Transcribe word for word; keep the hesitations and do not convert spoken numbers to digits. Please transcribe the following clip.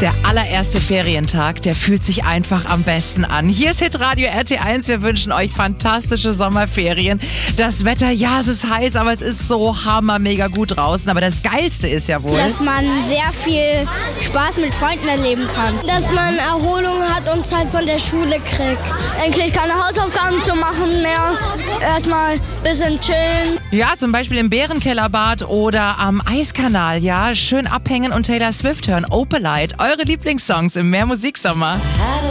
Der allererste Ferientag, der fühlt sich einfach am besten an. Hier ist Hitradio R T eins. Wir wünschen euch fantastische Sommerferien. Das Wetter, ja, es ist heiß, aber es ist so hammer mega gut draußen. Aber das Geilste ist ja wohl, dass man sehr viel Spaß mit Freunden erleben kann. Dass man Erholung hat und Zeit von der Schule kriegt. Eigentlich keine Hausaufgaben zu machen mehr. Erstmal ein bisschen chillen. Ja, zum Beispiel im Bärenkellerbad oder am Eiskanal. Ja, schön abhängen und Taylor Swift hören. Opalite, eure Lieblingssongs im Mehr Musiksommer.